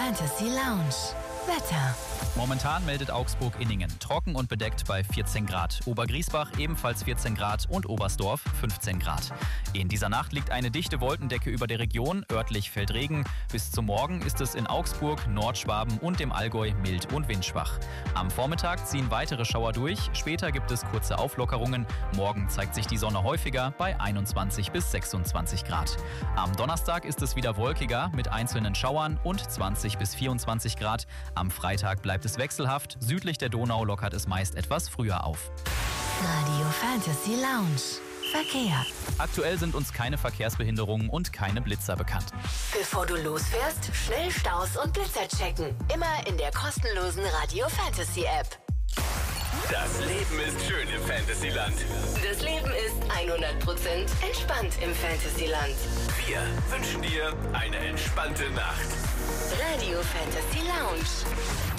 Fantasy Lounge. Wetter. Momentan meldet Augsburg-Inningen trocken und bedeckt bei 14 Grad. Obergriesbach ebenfalls 14 Grad und Oberstdorf 15 Grad. In dieser Nacht liegt eine dichte Wolkendecke über der Region. Örtlich fällt Regen. Bis zum Morgen ist es in Augsburg, Nordschwaben und dem Allgäu mild und windschwach. Am Vormittag ziehen weitere Schauer durch. Später gibt es kurze Auflockerungen. Morgen zeigt sich die Sonne häufiger bei 21 bis 26 Grad. Am Donnerstag ist es wieder wolkiger mit einzelnen Schauern und 20 bis 24 Grad. Am Freitag bleibt es wechselhaft. Südlich der Donau lockert es meist etwas früher auf. Radio Fantasy Lounge. Verkehr. Aktuell sind uns keine Verkehrsbehinderungen und keine Blitzer bekannt. Bevor du losfährst, schnell Staus und Blitzer checken. Immer in der kostenlosen Radio Fantasy App. Das Leben ist schön im Fantasyland. Das Leben ist 100% entspannt im Fantasyland. Wir wünschen dir eine entspannte Nacht. Radio Fantasy Lounge.